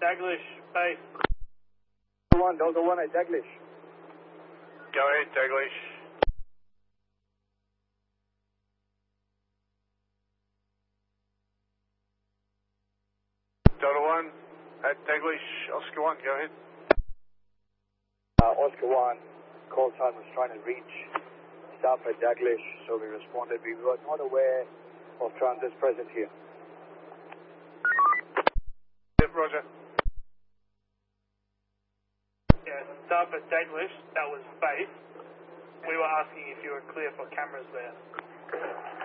Daglish, base. Delta 1 at Daglish. Go ahead, Daglish. Delta 1 at Daglish, Oscar 1, go ahead. Oscar 1, call sign was trying to reach staff at Daglish, so we responded. We were not aware of transits present here. Yep, roger. Yeah, staff at Daglish, that was base. We were asking if you were clear for cameras there.